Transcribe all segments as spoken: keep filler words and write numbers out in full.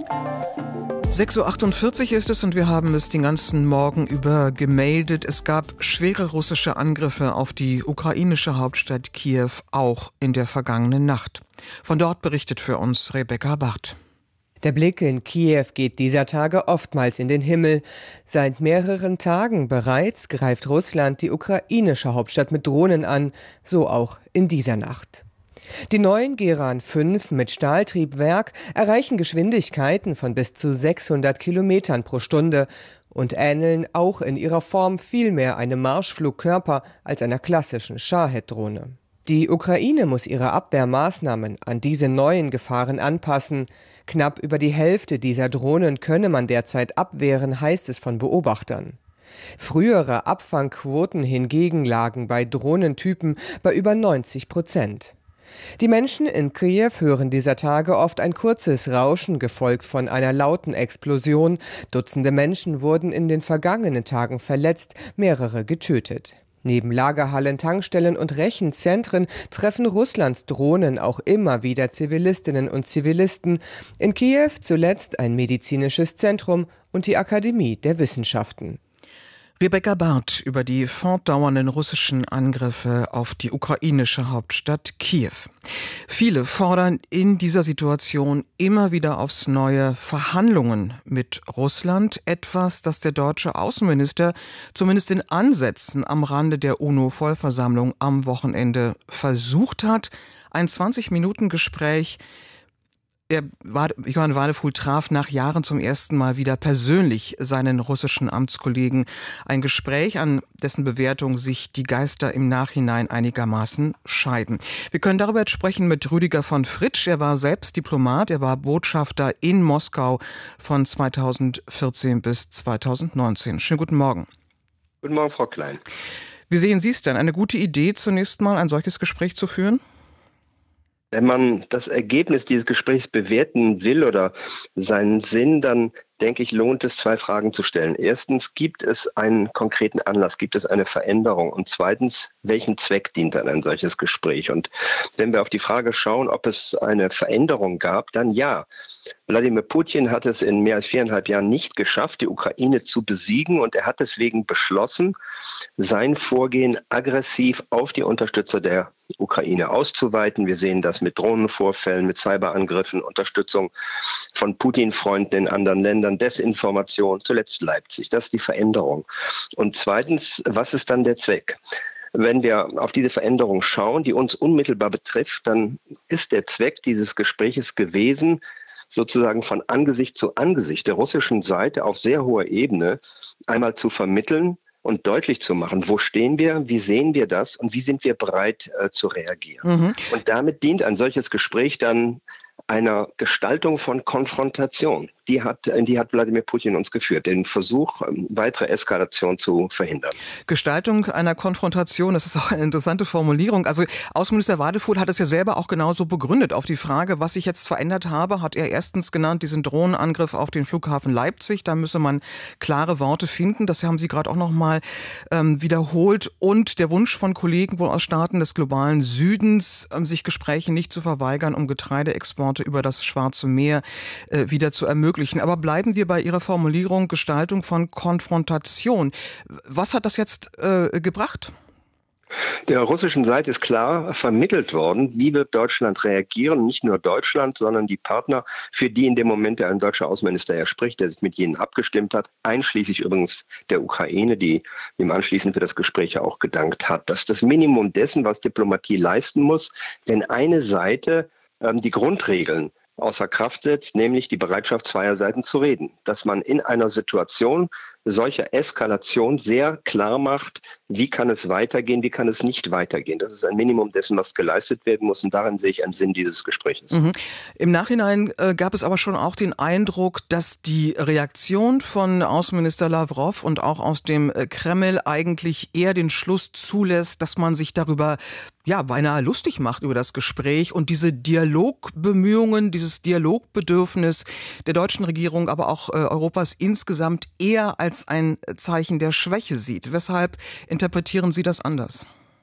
sechs Uhr achtundvierzig ist es und wir haben es den ganzen Morgen über gemeldet. Es gab schwere russische Angriffe auf die ukrainische Hauptstadt Kiew, auch in der vergangenen Nacht. Von dort berichtet für uns Rebecca Barth. Der Blick in Kiew geht dieser Tage oftmals in den Himmel. Seit mehreren Tagen bereits greift Russland die ukrainische Hauptstadt mit Drohnen an, so auch in dieser Nacht. Die neuen Geran fünf mit Stahltriebwerk erreichen Geschwindigkeiten von bis zu sechshundert Kilometern pro Stunde und ähneln auch in ihrer Form viel mehr einem Marschflugkörper als einer klassischen Shahed-Drohne. Die Ukraine muss ihre Abwehrmaßnahmen an diese neuen Gefahren anpassen. Knapp über die Hälfte dieser Drohnen könne man derzeit abwehren, heißt es von Beobachtern. Frühere Abfangquoten hingegen lagen bei Drohnentypen bei über neunzig Prozent. Die Menschen in Kiew hören dieser Tage oft ein kurzes Rauschen, gefolgt von einer lauten Explosion. Dutzende Menschen wurden in den vergangenen Tagen verletzt, mehrere getötet. Neben Lagerhallen, Tankstellen und Rechenzentren treffen Russlands Drohnen auch immer wieder Zivilistinnen und Zivilisten. In Kiew zuletzt ein medizinisches Zentrum und die Akademie der Wissenschaften. Rebecca Barth über die fortdauernden russischen Angriffe auf die ukrainische Hauptstadt Kiew. Viele fordern in dieser Situation immer wieder aufs Neue Verhandlungen mit Russland. Etwas, das der deutsche Außenminister zumindest in Ansätzen am Rande der UNO-Vollversammlung am Wochenende versucht hat. Ein zwanzig-Minuten-Gespräch. Der Johann Wadefuhl traf nach Jahren zum ersten Mal wieder persönlich seinen russischen Amtskollegen. Ein Gespräch, an dessen Bewertung sich die Geister im Nachhinein einigermaßen scheiden. Wir können darüber jetzt sprechen mit Rüdiger von Fritsch. Er war selbst Diplomat, er war Botschafter in Moskau von zweitausendvierzehn bis zweitausendneunzehn. Schönen guten Morgen. Guten Morgen, Frau Klein. Wie sehen Sie es denn? Eine gute Idee, zunächst mal ein solches Gespräch zu führen? Wenn man das Ergebnis dieses Gesprächs bewerten will oder seinen Sinn, dann denke ich, lohnt es, zwei Fragen zu stellen. Erstens, gibt es einen konkreten Anlass, gibt es eine Veränderung? Und zweitens, welchem Zweck dient dann ein solches Gespräch? Und wenn wir auf die Frage schauen, ob es eine Veränderung gab, dann ja. Wladimir Putin hat es in mehr als viereinhalb Jahren nicht geschafft, die Ukraine zu besiegen. Und er hat deswegen beschlossen, sein Vorgehen aggressiv auf die Unterstützer der Ukraine auszuweiten. Wir sehen das mit Drohnenvorfällen, mit Cyberangriffen, Unterstützung von Putin-Freunden in anderen Ländern, Desinformation, zuletzt Leipzig. Das ist die Veränderung. Und zweitens, was ist dann der Zweck? Wenn wir auf diese Veränderung schauen, die uns unmittelbar betrifft, dann ist der Zweck dieses Gespräches gewesen, sozusagen von Angesicht zu Angesicht der russischen Seite auf sehr hoher Ebene einmal zu vermitteln und deutlich zu machen, wo stehen wir, wie sehen wir das und wie sind wir bereit äh, zu reagieren. Mhm. Und damit dient ein solches Gespräch dann einer Gestaltung von Konfrontation. Die hat, in die hat Wladimir Putin uns geführt, den Versuch, weitere Eskalation zu verhindern. Gestaltung einer Konfrontation, das ist auch eine interessante Formulierung. Also Außenminister Wadefuhl hat es ja selber auch genauso begründet. Auf die Frage, was sich jetzt verändert habe, hat er erstens genannt, diesen Drohnenangriff auf den Flughafen Leipzig. Da müsse man klare Worte finden. Das haben Sie gerade auch noch mal ähm, wiederholt. Und der Wunsch von Kollegen wohl aus Staaten des globalen Südens, ähm, sich Gespräche nicht zu verweigern, um Getreideexporte über das Schwarze Meer äh, wieder zu ermöglichen. Aber bleiben wir bei Ihrer Formulierung Gestaltung von Konfrontation. Was hat das jetzt äh, gebracht? Der russischen Seite ist klar vermittelt worden, wie wird Deutschland reagieren. Nicht nur Deutschland, sondern die Partner, für die in dem Moment der ein deutscher Außenminister ja spricht, der sich mit jenen abgestimmt hat, einschließlich übrigens der Ukraine, die ihm anschließend für das Gespräch ja auch gedankt hat. Das ist das Minimum dessen, was Diplomatie leisten muss, wenn eine Seite ähm, die Grundregeln außer Kraft setzt, nämlich die Bereitschaft zweier Seiten zu reden. Dass man in einer Situation solcher Eskalation sehr klar macht, wie kann es weitergehen, wie kann es nicht weitergehen. Das ist ein Minimum dessen, was geleistet werden muss. Und darin sehe ich einen Sinn dieses Gesprächs. Mhm. Im Nachhinein äh, gab es aber schon auch den Eindruck, dass die Reaktion von Außenminister Lavrov und auch aus dem äh, Kreml eigentlich eher den Schluss zulässt, dass man sich darüber ja beinahe lustig macht über das Gespräch und diese Dialogbemühungen, dieses Dialogbedürfnis der deutschen Regierung, aber auch äh, Europas insgesamt eher als ein Zeichen der Schwäche sieht. Weshalb interpretieren Sie das anders?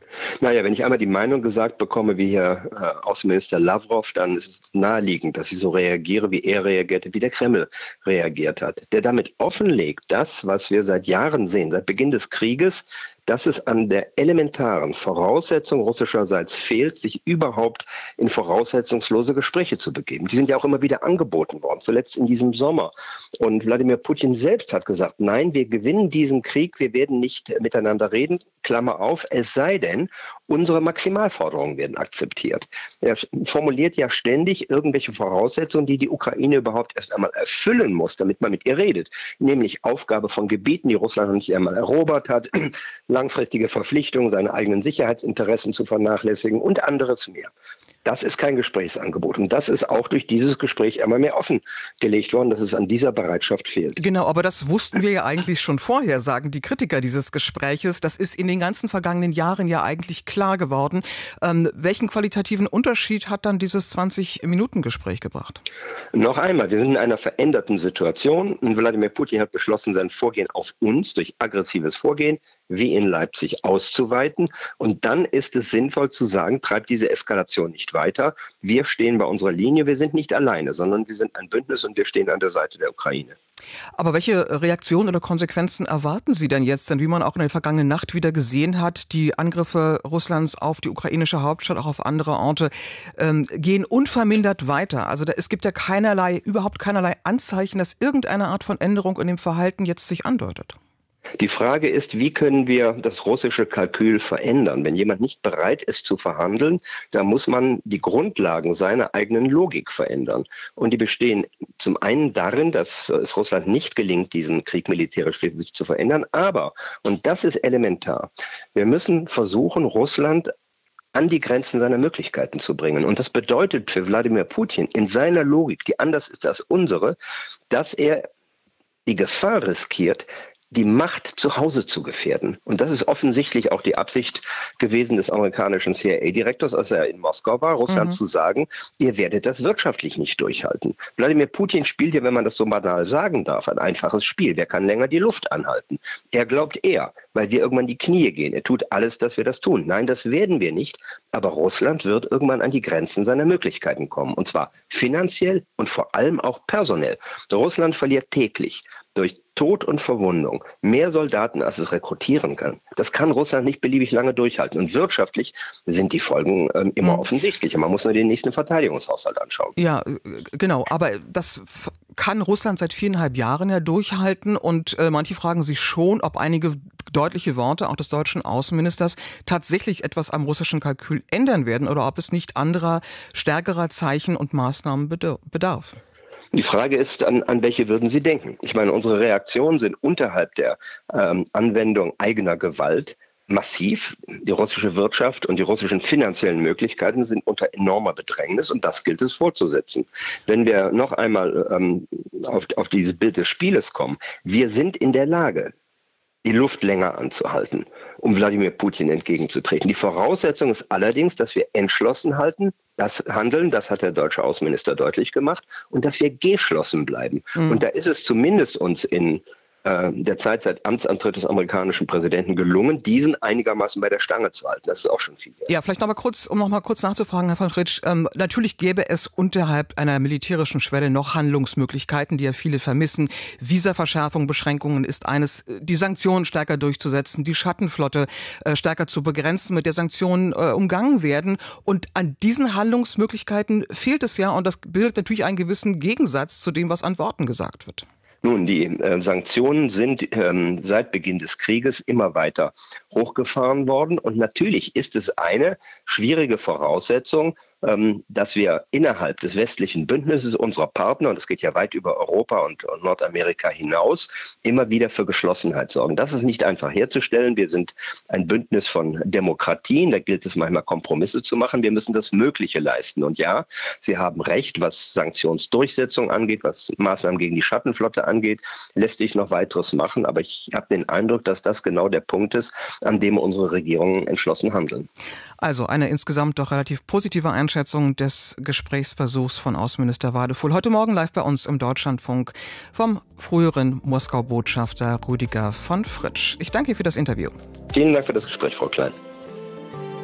Naja, wenn ich einmal die Meinung gesagt bekomme, wie Herr äh, Außenminister Lavrov, dann ist es naheliegend, dass ich so reagiere, wie er reagierte, wie der Kreml reagiert hat. Der damit offenlegt, das, was wir seit Jahren sehen, seit Beginn des Krieges, dass es an der elementaren Voraussetzung russischerseits fehlt, sich überhaupt in voraussetzungslose Gespräche zu begeben. Die sind ja auch immer wieder angeboten worden, zuletzt in diesem Sommer. Und Wladimir Putin selbst hat gesagt, nein, wir gewinnen diesen Krieg, wir werden nicht miteinander reden, Klammer auf, es sei denn, unsere Maximalforderungen werden akzeptiert. Er formuliert ja ständig irgendwelche Voraussetzungen, die die Ukraine überhaupt erst einmal erfüllen muss, damit man mit ihr redet. Nämlich Aufgabe von Gebieten, die Russland noch nicht einmal erobert hat, langfristige Verpflichtungen, seine eigenen Sicherheitsinteressen zu vernachlässigen und anderes mehr. Das ist kein Gesprächsangebot. Und das ist auch durch dieses Gespräch immer mehr offengelegt worden, dass es an dieser Bereitschaft fehlt. Genau, aber das wussten wir ja eigentlich schon vorher, sagen die Kritiker dieses Gespräches. Das ist in den ganzen vergangenen Jahren ja eigentlich klar geworden. Ähm, welchen qualitativen Unterschied hat dann dieses zwanzig-Minuten-Gespräch gebracht? Noch einmal, wir sind in einer veränderten Situation. Und Wladimir Putin hat beschlossen, sein Vorgehen auf uns durch aggressives Vorgehen wie in Leipzig auszuweiten. Und dann ist es sinnvoll zu sagen, treibt diese Eskalation nicht weiter. Wir stehen bei unserer Linie. Wir sind nicht alleine, sondern wir sind ein Bündnis und wir stehen an der Seite der Ukraine. Aber welche Reaktionen oder Konsequenzen erwarten Sie denn jetzt? Denn wie man auch in der vergangenen Nacht wieder gesehen hat, die Angriffe Russlands auf die ukrainische Hauptstadt, auch auf andere Orte, ähm, gehen unvermindert weiter. Also da, es gibt ja keinerlei, überhaupt keinerlei Anzeichen, dass irgendeine Art von Änderung in dem Verhalten jetzt sich andeutet. Die Frage ist, wie können wir das russische Kalkül verändern? Wenn jemand nicht bereit ist zu verhandeln, dann muss man die Grundlagen seiner eigenen Logik verändern. Und die bestehen zum einen darin, dass es Russland nicht gelingt, diesen Krieg militärisch für sich zu verändern. Aber, und das ist elementar, wir müssen versuchen, Russland an die Grenzen seiner Möglichkeiten zu bringen. Und das bedeutet für Wladimir Putin in seiner Logik, die anders ist als unsere, dass er die Gefahr riskiert, die Macht zu Hause zu gefährden. Und das ist offensichtlich auch die Absicht gewesen des amerikanischen C I A-Direktors, als er in Moskau war, Russland mhm. zu sagen, ihr werdet das wirtschaftlich nicht durchhalten. Wladimir Putin spielt ja, wenn man das so banal sagen darf, ein einfaches Spiel. Wer kann länger die Luft anhalten? Er glaubt er, weil wir irgendwann die Knie gehen. Er tut alles, dass wir das tun. Nein, das werden wir nicht. Aber Russland wird irgendwann an die Grenzen seiner Möglichkeiten kommen. Und zwar finanziell und vor allem auch personell. Russland verliert täglich durch Tod und Verwundung mehr Soldaten, als es rekrutieren kann. Das kann Russland nicht beliebig lange durchhalten. Und wirtschaftlich sind die Folgen ähm, immer mhm. offensichtlicher. Man muss nur den nächsten Verteidigungshaushalt anschauen. Ja, genau. Aber das kann Russland seit viereinhalb Jahren ja durchhalten. Und äh, manche fragen sich schon, ob einige deutliche Worte auch des deutschen Außenministers tatsächlich etwas am russischen Kalkül ändern werden oder ob es nicht anderer, stärkerer Zeichen und Maßnahmen bedarf. Die Frage ist, an, an welche würden Sie denken? Ich meine, unsere Reaktionen sind unterhalb der ähm, Anwendung eigener Gewalt massiv. Die russische Wirtschaft und die russischen finanziellen Möglichkeiten sind unter enormer Bedrängnis und das gilt es fortzusetzen. Wenn wir noch einmal ähm, auf, auf dieses Bild des Spieles kommen, wir sind in der Lage, die Luft länger anzuhalten, um Wladimir Putin entgegenzutreten. Die Voraussetzung ist allerdings, dass wir entschlossen halten, das handeln, das hat der deutsche Außenminister deutlich gemacht, und dass wir geschlossen bleiben. Mhm. Und da ist es zumindest uns in äh, der Zeit seit Amtsantritt des amerikanischen Präsidenten gelungen, diesen einigermaßen bei der Stange zu halten. Das ist auch schon viel. Ja, vielleicht noch mal kurz, um noch mal kurz nachzufragen, Herr von Fritsch. Ähm, natürlich gäbe es unterhalb einer militärischen Schwelle noch Handlungsmöglichkeiten, die ja viele vermissen. Visaverschärfung, Beschränkungen ist eines, die Sanktionen stärker durchzusetzen, die Schattenflotte äh, stärker zu begrenzen, mit der Sanktionen äh, umgangen werden. Und an diesen Handlungsmöglichkeiten fehlt es ja, und das bildet natürlich einen gewissen Gegensatz zu dem, was an Worten gesagt wird. Nun, die äh, Sanktionen sind ähm, seit Beginn des Krieges immer weiter hochgefahren worden. Und natürlich ist es eine schwierige Voraussetzung, ähm, dass wir innerhalb des westlichen Bündnisses unserer Partner, und es geht ja weit über Europa und, und Nordamerika hinaus, immer wieder für Geschlossenheit sorgen. Das ist nicht einfach herzustellen. Wir sind ein Bündnis von Demokratien. Da gilt es manchmal, Kompromisse zu machen. Wir müssen das Mögliche leisten. Und ja, Sie haben recht, was Sanktionsdurchsetzung angeht, was Maßnahmen gegen die Schattenflotte angeht, lässt sich noch weiteres machen. Aber ich habe den Eindruck, dass das genau der Punkt ist, an dem unsere Regierungen entschlossen handeln. Also eine insgesamt doch relativ positive Einschätzung des Gesprächsversuchs von Außenminister Wadefuhl. Heute Morgen live bei uns im Deutschlandfunk vom früheren Moskau-Botschafter Rüdiger von Fritsch. Ich danke für das Interview. Vielen Dank für das Gespräch, Frau Klein.